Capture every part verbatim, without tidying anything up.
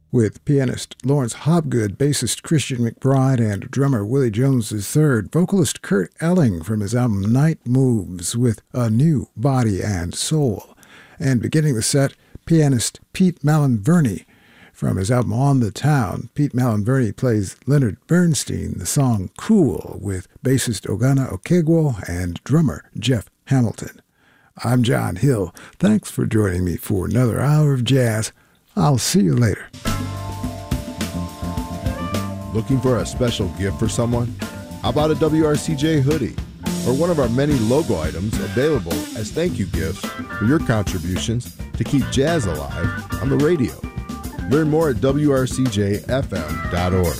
with pianist Lawrence Hobgood, bassist Christian McBride, and drummer Willie Jones the third, vocalist Kurt Elling from his album Night Moves with A New Body and Soul. And beginning the set, pianist Pete Malinverni from his album On the Town. Pete Malinverni plays Leonard Bernstein, the song Cool, with bassist Ogana Okegwo and drummer Jeff Hamilton. I'm John Hill. Thanks for joining me for another hour of jazz. I'll see you later. Looking for a special gift for someone? How about a W R C J hoodie? Or one of our many logo items available as thank you gifts for your contributions to keep jazz alive on the radio. Learn more at W R C J F M dot org.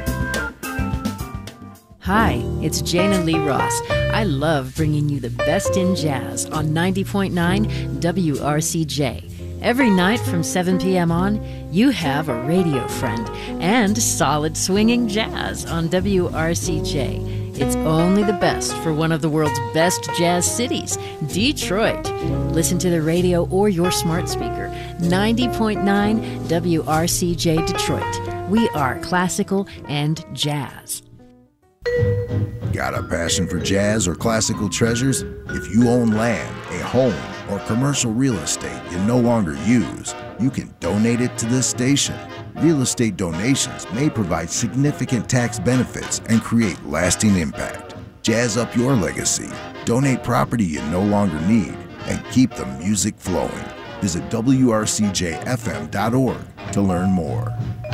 Hi, it's Jana Lee Ross. I love bringing you the best in jazz on ninety point nine W R C J. Every night from seven p.m. on, you have a radio friend and solid swinging jazz on W R C J. It's only the best for one of the world's best jazz cities, Detroit. Listen to the radio or your smart speaker. ninety point nine W R C J Detroit. We are classical and jazz. Got a passion for jazz or classical treasures? If you own land, a home, or commercial real estate you no longer use, you can donate it to this station. Real estate donations may provide significant tax benefits and create lasting impact. Jazz up your legacy. Donate property you no longer need and keep the music flowing. Visit W R C J F M dot org to learn more.